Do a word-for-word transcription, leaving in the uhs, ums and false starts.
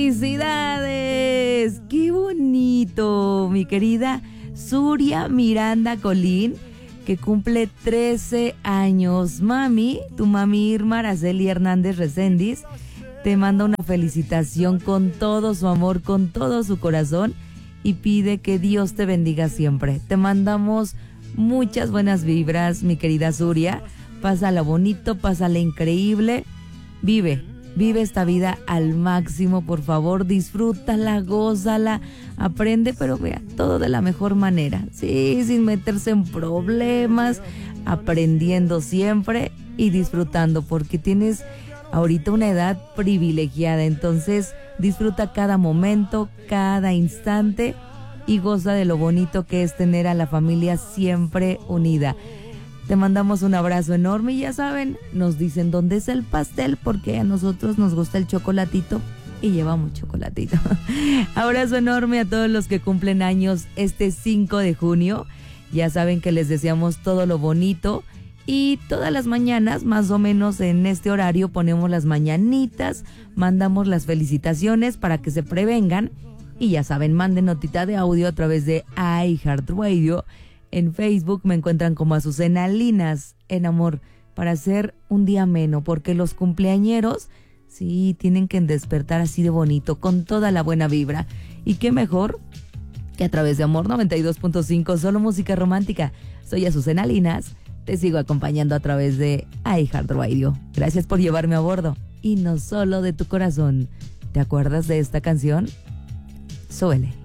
¡Felicidades! ¡Qué bonito! Mi querida Suria Miranda Colín, que cumple trece años. Mami, tu mami Irma Araceli Hernández Recendis, te manda una felicitación con todo su amor, con todo su corazón, y pide que Dios te bendiga siempre. Te mandamos muchas buenas vibras, mi querida Suria. Pásala bonito, pásala increíble. Vive, vive esta vida al máximo, por favor. Disfrútala, gózala, aprende, pero vea, todo de la mejor manera. Sí, sin meterse en problemas, aprendiendo siempre y disfrutando, porque tienes ahorita una edad privilegiada. Entonces disfruta cada momento, cada instante, y goza de lo bonito que es tener a la familia siempre unida. Te mandamos un abrazo enorme, y ya saben, nos dicen dónde es el pastel, porque a nosotros nos gusta el chocolatito y llevamos chocolatito. Abrazo enorme a todos los que cumplen años este cinco de junio. Ya saben que les deseamos todo lo bonito, y todas las mañanas, más o menos en este horario, ponemos las mañanitas, mandamos las felicitaciones para que se prevengan. Y ya saben, manden notita de audio a través de iHeartRadio. En Facebook me encuentran como Azucena Linas en Amor, para hacer un día ameno, porque los cumpleañeros sí tienen que despertar así de bonito, con toda la buena vibra. Y qué mejor que a través de Amor noventa y dos punto cinco, solo música romántica. Soy Azucena Linas, te sigo acompañando a través de iHeartRadio. Gracias por llevarme a bordo, y no solo de tu corazón. ¿Te acuerdas de esta canción? Suele.